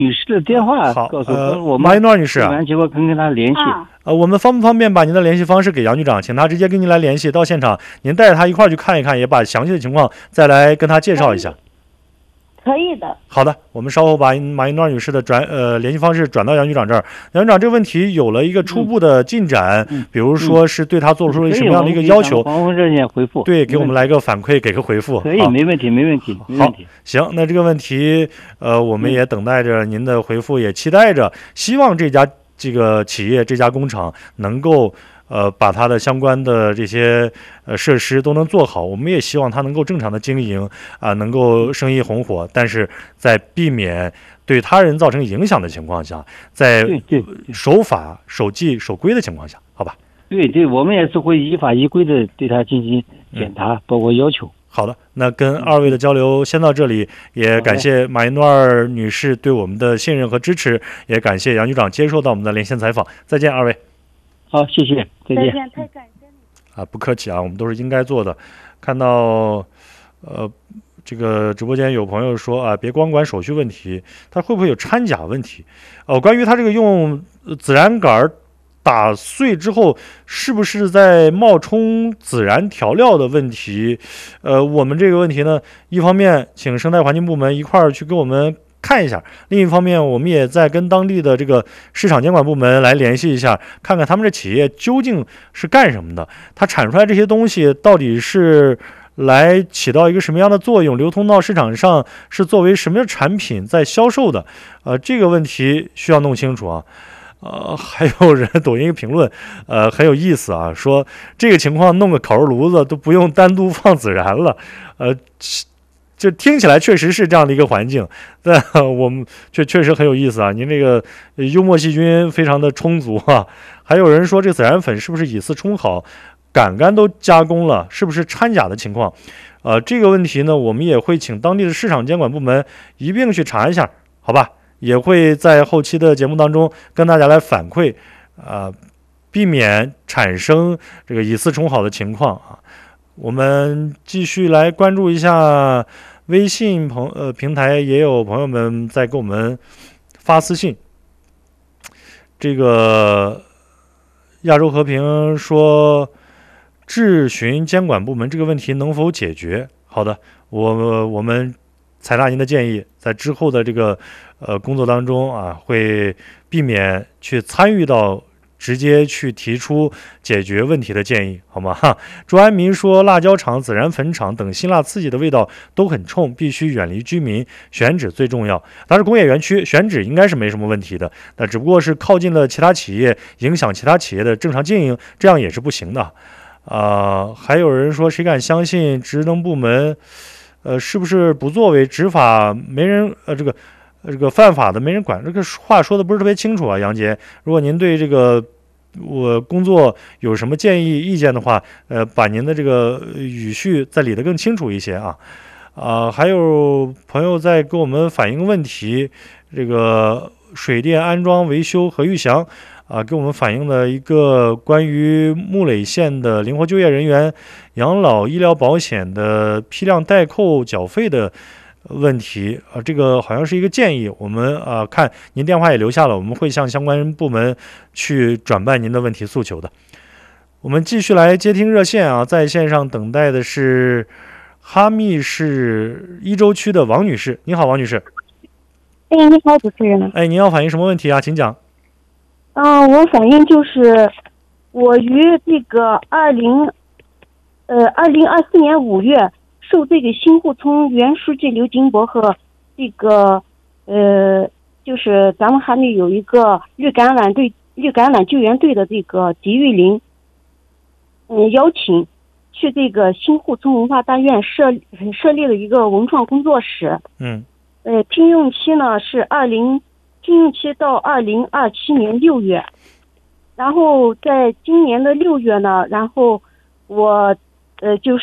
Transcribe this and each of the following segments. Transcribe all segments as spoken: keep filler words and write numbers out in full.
女士的电话好， 告诉呃， 我， 马一诺女士做完结果跟跟她联系。 啊， 呃，我们方不方便把您的联系方式给杨局长，请他直接跟您来联系，到现场您带着他一块儿去看一看，也把详细的情况再来跟他介绍一下。 可以的。 好的，我们稍后把马一诺女士的转呃联系方式转到杨局长这儿。杨局长，这个问题有了一个初步的进展， 嗯、 比如说是对他做出了什么样的一个要求？ 黄昏热线回复。 对，给我们来个反馈，给个回复。 可以，没问题，没问题，没问题。 行，那这个问题，呃，我们也等待着您的回复，也期待着，希望这家这个企业这家工厂能够。呃，把它的相关的这些呃设施都能做好，我们也希望它能够正常的经营啊、呃，能够生意红火，但是在避免对他人造成影响的情况下，在守法、守纪、守规的情况下，好吧？ 对对，我们也是会依法依规的对他进行检查，嗯、包括要求。 好的，那跟二位的交流先到这里，也感谢马一诺尔女士对我们的信任和支持，也感谢杨局长接受到我们的连线采访。再见，二位。 好，谢谢，再见。 再见，太感谢你。 啊，不客气啊，我们都是应该做的。看到，呃，这个直播间有朋友说啊，别光管手续问题，它会不会有掺假问题？哦，关于它这个用孜然杆打碎之后，是不是在冒充孜然调料的问题？呃，我们这个问题呢，一方面请生态环境部门一块儿去给我们看一下，另一方面我们也在跟当地的这个市场监管部门来联系一下，看看他们这企业究竟是干什么的，它产出来这些东西到底是来起到一个什么样的作用，流通到市场上是作为什么样的产品在销售的，呃，这个问题需要弄清楚啊。呃，还有人抖音评论，呃，很有意思啊，说这个情况弄个烤肉炉子都不用单独放孜然了，呃。就听起来确实是这样的一个环境，但我们确确实很有意思啊！您这个幽默细菌非常的充足啊。还有人说这孜然粉是不是以次充好，杆杆都加工了，是不是掺假的情况？呃，这个问题呢，我们也会请当地的市场监管部门一并去查一下，好吧？也会在后期的节目当中跟大家来反馈，呃，避免产生这个以次充好的情况啊。我们继续来关注一下。微信朋呃平台也有朋友们在给我们发私信，这个亚洲和平说质询监管部门这个问题能否解决？好的，我我们采纳您的建议，在之后的这个呃工作当中啊，会避免去参与到。直接去提出解决问题的建议，好吗？哈，朱安民说，辣椒厂、孜然粉厂等辛辣刺激的味道都很冲，必须远离居民，选址最重要。当然，工业园区选址应该是没什么问题的，那只不过是靠近了其他企业，影响其他企业的正常经营，这样也是不行的。啊、呃，还有人说，谁敢相信职能部门，呃，是不是不作为，执法没人，呃，这个。这个犯法的没人管，这个话说的不是特别清楚啊，杨杰。如果您对这个我工作有什么建议意见的话，呃，把您的这个语序再理得更清楚一些啊。啊、呃，还有朋友在给我们反映问题，这个水电安装维修何玉祥啊、呃，给我们反映了一个关于木垒县的灵活就业人员养老医疗保险的批量代扣缴费的。问题啊、呃，这个好像是一个建议，我们啊、呃、看您电话也留下了，我们会向相关部门去转办您的问题诉求的。我们继续来接听热线啊，在线上等待的是哈密市伊州区的王女士，你好，王女士。 哎，你好，主持人。 哎，您要反映什么问题啊？请讲。 嗯、呃，我反映就是我于这个二零呃二零二四年五月。受这个新户村原书记刘金博和这个呃，就是咱们还没有一个绿橄榄队、绿橄榄救援队的这个狄玉林，嗯，邀请去这个新户村文化大院设设立了一个文创工作室。 嗯， 呃，聘用期呢是二零，聘用期到二零二七年六月，然后在今年的六月呢，然后我呃就是。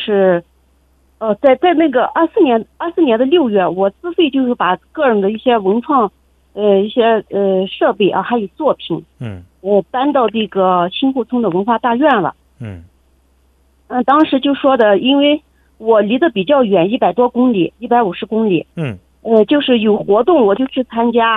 呃，在在那个二四年二四年的六月，我自费就是把个人的一些文创，呃，一些呃设备啊，还有作品， 嗯， 我搬到这个新户村的文化大院了。 嗯， 嗯、呃，当时就说的，因为我离得比较远，一百多公里，一百五十公里。 嗯， 呃，就是有活动我就去参加，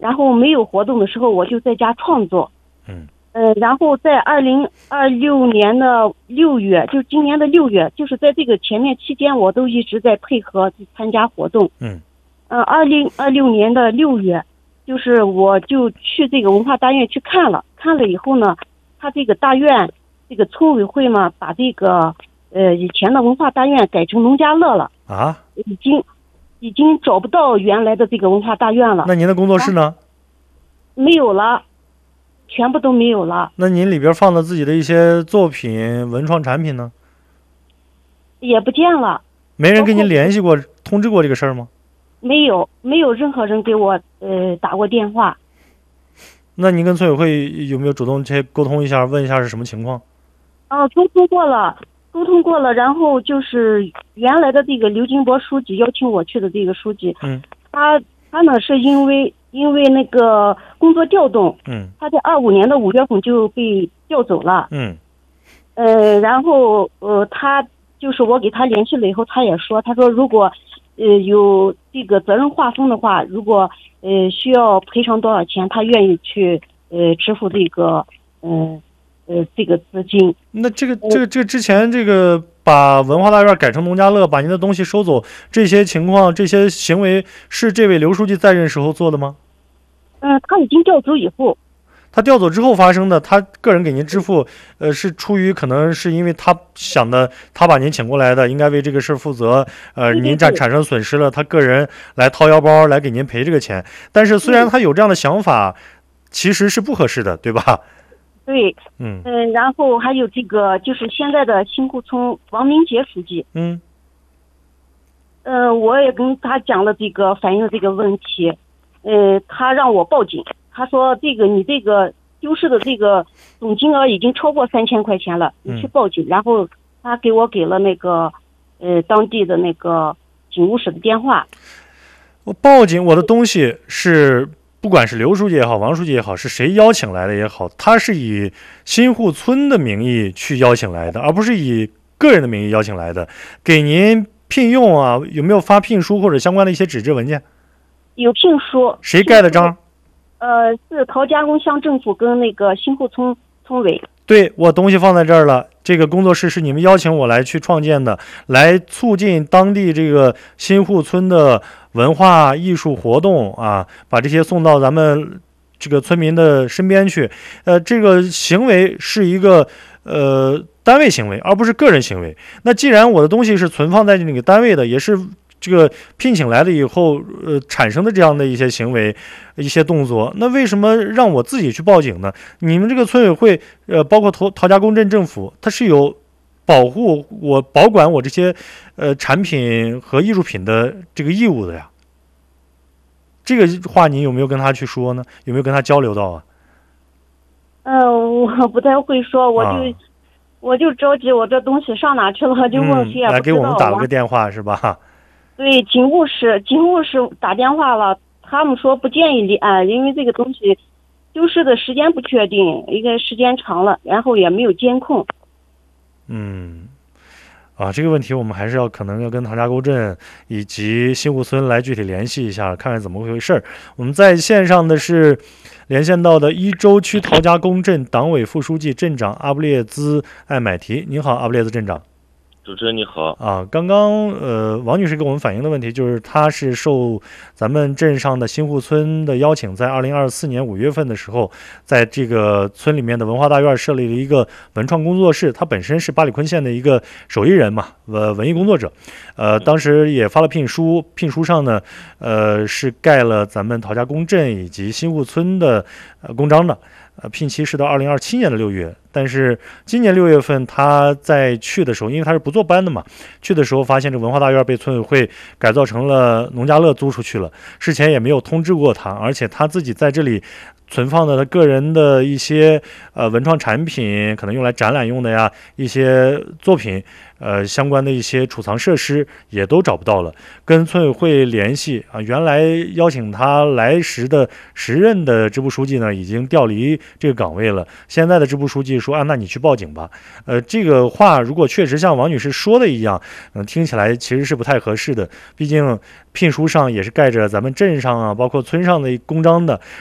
然后没有活动的时候，我就在家创作。 嗯。 呃，然后在二零二六年的六月，就今年的六月，就是在这个前面期间，我都一直在配合参加活动。 嗯。 呃，二零二六年的六月，就是我就去这个文化大院去看了，看了以后呢，他这个大院这个村委会嘛，把这个呃以前的文化大院改成农家乐了。 啊？ 已经已经找不到原来的这个文化大院了。 那您的工作室呢？ 没有了。全部都没有了。 那您里边放了自己的一些作品、文创产品呢？ 也不见了。 没人跟您联系过、通知过这个事儿吗？ 没有，没有任何人给我呃打过电话。 那您跟村委会有没有主动去沟通一下，问一下是什么情况？ 啊，沟通过了，沟通过了。然后就是原来的这个刘金博书记邀请我去的这个书记， 嗯， 他他呢是因为。因为那个工作调动， 嗯， 他在二五年的五月份就被调走了， 嗯， 呃，然后呃，他就是我给他联系了以后，他也说，他说如果呃有这个责任划分的话，如果呃需要赔偿多少钱，他愿意去呃支付这个呃呃这个资金。 那这个这个这个之前这个。把文化大院改成农家乐，把您的东西收走，这些情况、这些行为是这位刘书记在任时候做的吗？ 嗯，他已经调走以后， 他调走之后发生的，他个人给您支付，呃，是出于可能是因为他想的，他把您请过来的，应该为这个事负责，呃，您产产生损失了，他个人来掏腰包来给您赔这个钱。但是虽然他有这样的想法，其实是不合适的，对吧？ 对， 嗯嗯、呃，然后还有这个就是现在的新户村王明杰书记， 嗯， 呃，我也跟他讲了这个反映这个问题，呃，他让我报警，他说这个你这个丢失的这个总金额已经超过三千块钱了，你去报警，嗯、然后他给我给了那个呃当地的那个警务室的电话， 我报警，我的东西是。不管是刘书记也好，王书记也好，是谁邀请来的也好，他是以新户村的名义去邀请来的，而不是以个人的名义邀请来的。给您聘用啊，有没有发聘书或者相关的一些纸质文件？ 有聘书。 谁盖的章？ 呃，是陶家沟乡政府跟那个新户村村委。 对，我东西放在这儿了，这个工作室是你们邀请我来去创建的，来促进当地这个新户村的文化艺术活动啊，把这些送到咱们这个村民的身边去。呃，这个行为是一个呃单位行为，而不是个人行为。那既然我的东西是存放在这个单位的，也是这个聘请来了以后，呃，产生的这样的一些行为、一些动作，那为什么让我自己去报警呢？你们这个村委会，呃，包括陶陶家沟镇政府，它是有保护我、保管我这些呃产品和艺术品的这个义务的呀。这个话你有没有跟他去说呢？有没有跟他交流到啊？ 嗯、呃，我不太会说，我就、啊、我就着急，我这东西上哪去了？就问谁也不知道、 嗯。来给我们打了个电话是吧？ 对，警务室，警务室打电话了，他们说不建议立案，因为这个东西丢失的时间不确定，一个时间长了，然后也没有监控。 嗯，啊，这个问题我们还是要可能要跟唐家沟镇以及新户村来具体联系一下，看看怎么回事。我们在线上的是连线到的伊州区陶家沟镇党委副书记、镇长阿布列兹艾买提。您好，阿布列兹镇长。 主持人你好啊，刚刚呃王女士给我们反映的问题就是，她是受咱们镇上的新户村的邀请，在二零二四年五月份的时候，在这个村里面的文化大院设立了一个文创工作室。她本身是八里坤县的一个手艺人嘛，呃文艺工作者，呃当时也发了聘书，聘书上呢，呃是盖了咱们陶家沟镇以及新户村的呃公章的。呃，聘期是到二零二七年的六月，但是今年六月份他在去的时候，因为他是不坐班的嘛，去的时候发现这文化大院被村委会改造成了农家乐租出去了，事前也没有通知过他，而且他自己在这里存放的他个人的一些呃文创产品，可能用来展览用的呀，一些作品， 呃相关的一些储藏设施也都找不到了。跟村委会联系啊，原来邀请他来时的时任的支部书记呢，已经调离这个岗位了。现在的支部书记说啊，那你去报警吧。呃，这个话如果确实像王女士说的一样，嗯、呃，听起来其实是不太合适的。毕竟聘书上也是盖着咱们镇上啊，包括村上的公章的。